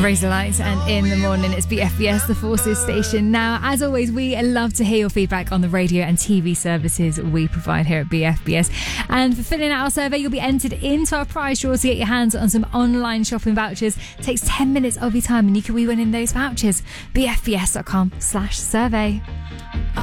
Razor Lights and In the Morning. It's BFBS, the Forces station. Now, as always, we love to hear your feedback on the radio and TV services we provide here at BFBS. And for filling out our survey, you'll be entered into our prize draw to get your hands on some online shopping vouchers. It takes 10 minutes of your time and you can be winning those vouchers. BFBS.com/survey.